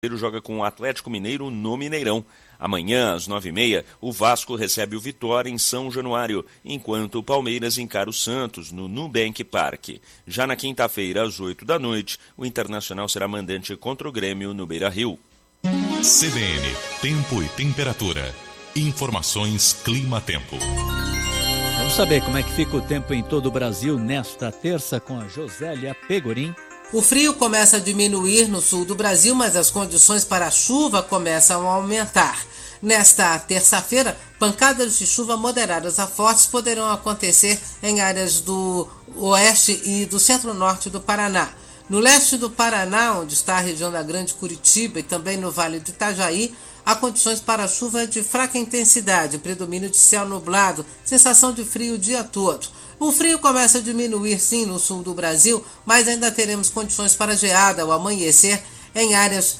joga com o Atlético Mineiro no Mineirão. Amanhã, às 9h30, o Vasco recebe o Vitória em São Januário, enquanto o Palmeiras encara o Santos no Nubank Park. Já na quinta-feira, às 20h, o Internacional será mandante contra o Grêmio no Beira-Rio. CBN, tempo e temperatura. Informações Clima-Tempo. Vamos saber como é que fica o tempo em todo o Brasil nesta terça com a Josélia Pegorim. O frio começa a diminuir no sul do Brasil, mas as condições para a chuva começam a aumentar. Nesta terça-feira, pancadas de chuva moderadas a fortes poderão acontecer em áreas do oeste e do centro-norte do Paraná. No leste do Paraná, onde está a região da Grande Curitiba e também no Vale do Itajaí, há condições para chuva de fraca intensidade, predomínio de céu nublado, sensação de frio o dia todo. O frio começa a diminuir sim no sul do Brasil, mas ainda teremos condições para geada ao amanhecer em áreas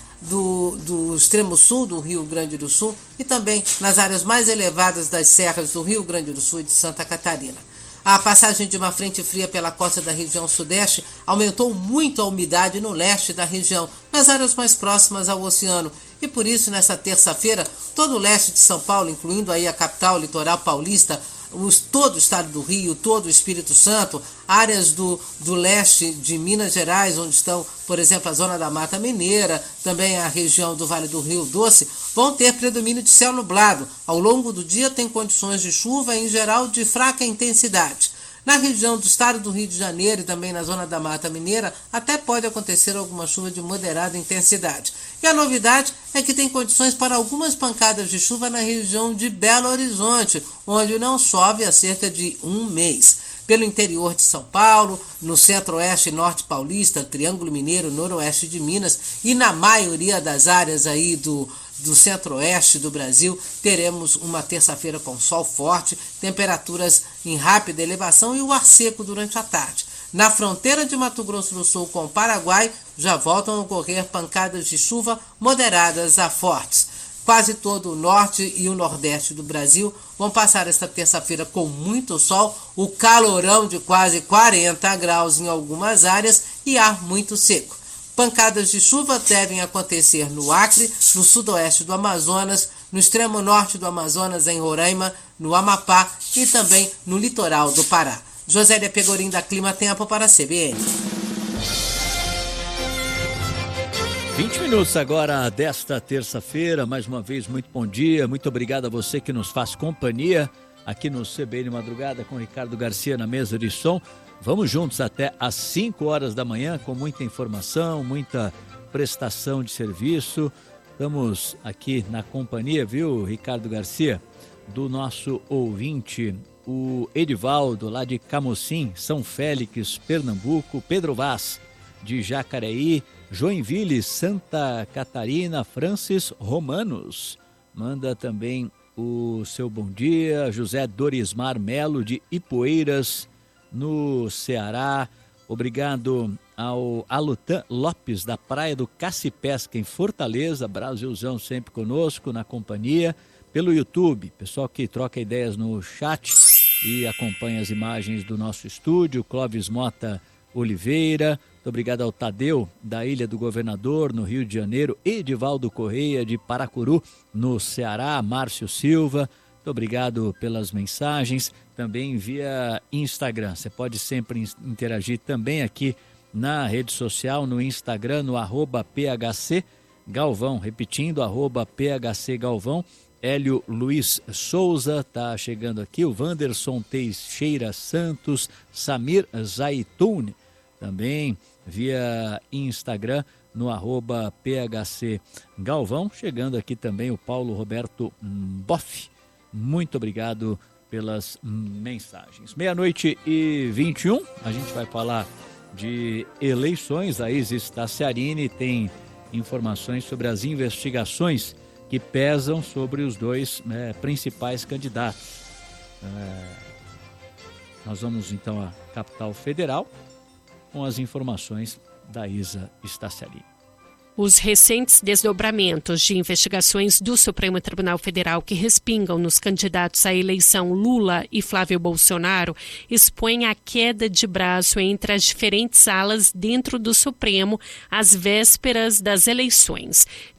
do extremo sul do Rio Grande do Sul e também nas áreas mais elevadas das serras do Rio Grande do Sul e de Santa Catarina. A passagem de uma frente fria pela costa da região sudeste aumentou muito a umidade no leste da região, nas áreas mais próximas ao oceano. E por isso, nesta terça-feira, todo o leste de São Paulo, incluindo aí a capital, o litoral paulista, todo o estado do Rio, todo o Espírito Santo, áreas do leste de Minas Gerais, onde estão, por exemplo, a zona da Mata Mineira, também a região do Vale do Rio Doce, vão ter predomínio de céu nublado. Ao longo do dia tem condições de chuva, em geral de fraca intensidade. Na região do estado do Rio de Janeiro e também na zona da Mata Mineira, até pode acontecer alguma chuva de moderada intensidade. E a novidade é que tem condições para algumas pancadas de chuva na região de Belo Horizonte, onde não chove há cerca de um mês. Pelo interior de São Paulo, no centro-oeste e norte paulista, Triângulo Mineiro, noroeste de Minas e na maioria das áreas aí do centro-oeste do Brasil, teremos uma terça-feira com sol forte, temperaturas em rápida elevação e o ar seco durante a tarde. Na fronteira de Mato Grosso do Sul com o Paraguai, já voltam a ocorrer pancadas de chuva moderadas a fortes. Quase todo o norte e o nordeste do Brasil vão passar esta terça-feira com muito sol, o calorão de quase 40 graus em algumas áreas e ar muito seco. Pancadas de chuva devem acontecer no Acre, no sudoeste do Amazonas, no extremo norte do Amazonas, em Roraima, no Amapá e também no litoral do Pará. Josélia Pegorim, da Clima Tempo, para a CBN. 20 minutos agora desta terça-feira. Mais uma vez, muito bom dia. Muito obrigado a você que nos faz companhia aqui no CBN Madrugada com Ricardo Garcia na mesa de som. Vamos juntos até às 5 horas da manhã com muita informação, muita prestação de serviço. Estamos aqui na companhia, viu, Ricardo Garcia, do nosso ouvinte, o Edivaldo, lá de Camocim, São Félix, Pernambuco, Pedro Vaz, de Jacareí, Joinville, Santa Catarina, Francis Romanos. Manda também o seu bom dia, José Dorismar Melo, de Ipueiras, no Ceará. Obrigado ao Alutan Lopes, da Praia do Cacipesca, em Fortaleza. Brasilzão sempre conosco, na companhia. Pelo YouTube, pessoal que troca ideias no chat e acompanha as imagens do nosso estúdio. Clóvis Mota Oliveira. Muito obrigado ao Tadeu, da Ilha do Governador, no Rio de Janeiro. Edivaldo Correia, de Paracuru, no Ceará. Márcio Silva. Muito obrigado pelas mensagens, também via Instagram. Você pode sempre interagir também aqui na rede social, no Instagram, no @PHC Galvão. Repetindo, @PHC Galvão. Hélio Luiz Souza está chegando aqui, o Wanderson Teixeira Santos, Samir Zaitun, também via Instagram, no @PHC Galvão. Chegando aqui também o Paulo Roberto Boff. Muito obrigado pelas mensagens. 12h21, a gente vai falar de eleições. A Isis Tassiarini tem informações sobre as investigações que pesam sobre os dois principais candidatos. Nós vamos então à capital federal com as informações da Isa Tassiarini. Os recentes desdobramentos de investigações do Supremo Tribunal Federal que respingam nos candidatos à eleição Lula e Flávio Bolsonaro expõem a queda de braço entre as diferentes alas dentro do Supremo às vésperas das eleições.